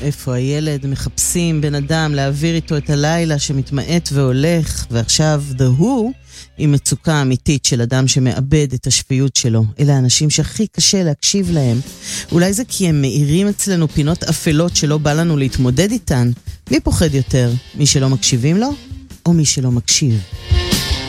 איפה הילד? מחפשים בן אדם להעביר איתו את הלילה שמתמעט והולך, ועכשיו The Who היא מצוקה אמיתית של אדם שמאבד את השפיות שלו. אלה האנשים שהכי קשה להקשיב להם. אולי זה כי הם מאירים אצלנו פינות אפלות שלא בא לנו להתמודד איתן. מי פוחד יותר? מי שלא מקשיבים לו? או מי שלא מקשיב?